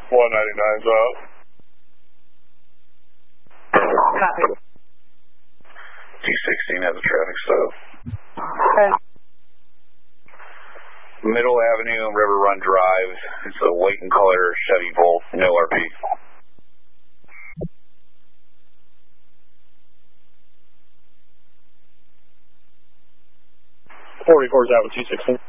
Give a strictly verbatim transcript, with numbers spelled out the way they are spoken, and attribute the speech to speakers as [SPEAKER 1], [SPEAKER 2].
[SPEAKER 1] one ninety-nine's out.
[SPEAKER 2] Copy.
[SPEAKER 1] T sixteen has a traffic stop.
[SPEAKER 2] Okay.
[SPEAKER 1] Middle Avenue and River Run Drive. It's a white and color Chevy Volt, no R P.
[SPEAKER 3] forty-four's out with T sixteen.